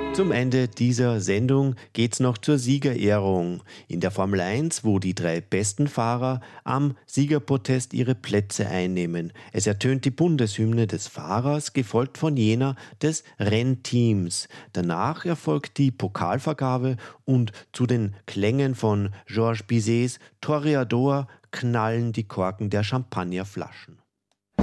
Zum Ende dieser Sendung geht's noch zur Siegerehrung in der Formel 1, wo die 3 besten Fahrer am Siegerprotest ihre Plätze einnehmen. Es ertönt die Bundeshymne des Fahrers, gefolgt von jener des Rennteams. Danach erfolgt die Pokalvergabe und zu den Klängen von Georges Bizets Toreador knallen die Korken der Champagnerflaschen.